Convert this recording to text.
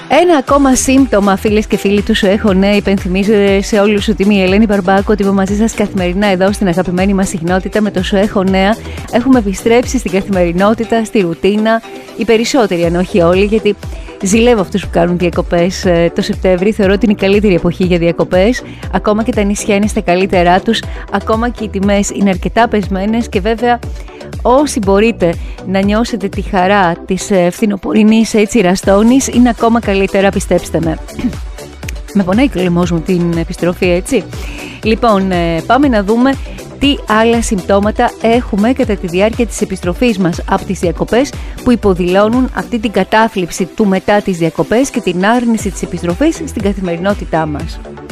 Ένα ακόμα σύμπτωμα, φίλες και φίλοι του Σου Έχω Νέα, υπενθυμίζω σε όλους ότι είμαι η Ελένη Μπαρμπάκου, ότι είμαι μαζί σας καθημερινά εδώ στην αγαπημένη μας συχνότητα με το Σου Έχω Νέα. Έχουμε επιστρέψει στην καθημερινότητα, στη ρουτίνα, οι περισσότεροι αν όχι όλοι, γιατί ζηλεύω αυτούς που κάνουν διακοπές το Σεπτέμβρη. Θεωρώ ότι είναι η καλύτερη εποχή για διακοπές. Ακόμα και τα νησιά είναι στα καλύτερά τους, ακόμα και οι τιμές είναι αρκετά πεσμένες και βέβαια όσοι μπορείτε να νιώσετε τη χαρά της φθινοπορεινής έτσι ραστόνης, είναι ακόμα καλύτερα, πιστέψτε με. Με πονάει και ο λαιμός μου την επιστροφή, έτσι. Λοιπόν, πάμε να δούμε τι άλλα συμπτώματα έχουμε κατά τη διάρκεια της επιστροφής μας από τις διακοπές που υποδηλώνουν αυτή την κατάθλιψη του μετά τις διακοπές και την άρνηση της επιστροφής στην καθημερινότητά μας.